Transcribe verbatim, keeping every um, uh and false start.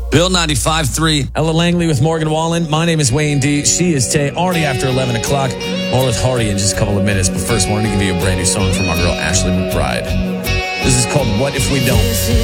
Bill ninety-five three. Ella Langley with Morgan Wallen. My name is Wayne D. She is Tay. Already after eleven o'clock. More with Hardy in just a couple of minutes. But first, I wanted to give you a brand new song from our girl Ashley McBride. This is called What If We Don't.